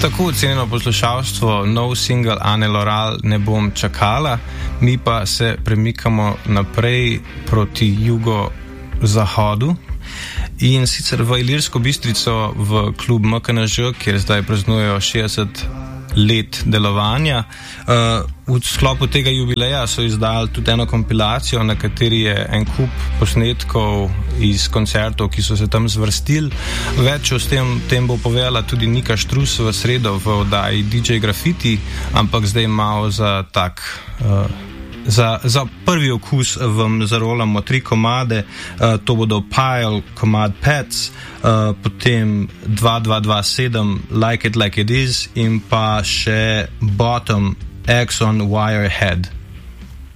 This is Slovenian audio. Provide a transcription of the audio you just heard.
Tako cenjeno poslušalstvo, nov single Ane Loral Ne bom čakala, mi pa se premikamo naprej proti jugozahodu in sicer v Ilirsko Bistrico v klub MKNŽ, kjer zdaj praznujejo 60 let delovanja. V sklopu tega jubileja so izdali tudi eno kompilacijo, na kateri je en kup posnetkov iz koncertov, ki so se tam zvrstili. Več o tem bo povedala tudi Nika Štrus v sredo v oddaji DJ Graffiti, ampak zdaj malo za tak... Za prvi okus vam zarolamo 3 komade, to bodo Pile, komad Pets, potem 2227 Like It Like It Is in pa še Bottom, Axon Wirehead.